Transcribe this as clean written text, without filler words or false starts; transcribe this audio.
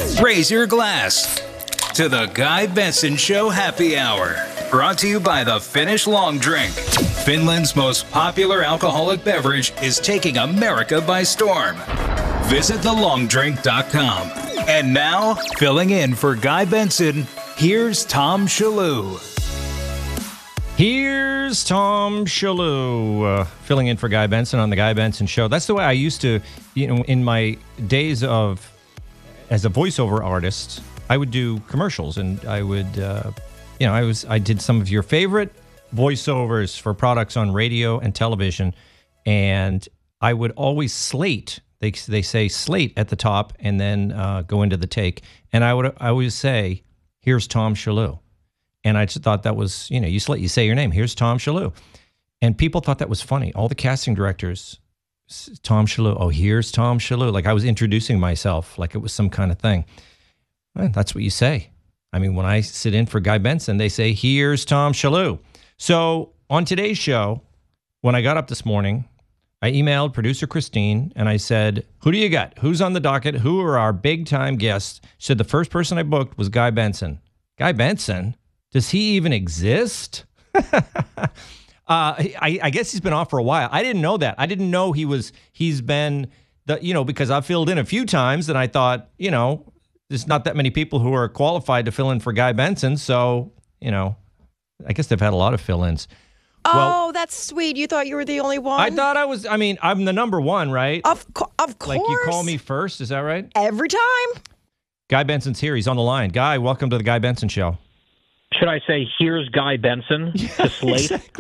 Raise your glass to the Guy Benson Show Happy Hour. Brought to you by the Finnish Long Drink. Finland's most popular alcoholic beverage is taking America by storm. Visit thelongdrink.com. And now, filling in for Guy Benson, here's Tom Shalhoub. Here's Tom Shalhoub, filling in for Guy Benson on the Guy Benson Show. That's the way I used to, in my days of as a voiceover artist, I would do commercials, and I would, I did some of your favorite voiceovers for products on radio and television, and I would always slate. They say slate at the top, and then go into the take, and I always say, "Here's Tom Shalhoub." And I just thought that was, you say your name. Here's Tom Shalhoub. And people thought that was funny. All the casting directors, Tom Shalhoub. Oh, here's Tom Shalhoub. Like I was introducing myself like it was some kind of thing. Well, that's what you say. I mean, when I sit in for Guy Benson, they say, here's Tom Shalhoub. So on today's show, when I got up this morning, I emailed producer Christine and I said, who do you got? Who's on the docket? Who are our big time guests? She said the first person I booked was Guy Benson. Guy Benson? Does he even exist? I guess he's been off for a while. I didn't know that. I didn't know he's been, because I've filled in a few times and I thought, there's not that many people who are qualified to fill in for Guy Benson. So, I guess they've had a lot of fill-ins. Oh, that's sweet. You thought you were the only one? I thought I'm the number one, right? Of course. Like you call me first, is that right? Every time. Guy Benson's here. He's on the line. Guy, welcome to the Guy Benson Show. Should I say, here's Guy Benson to slate?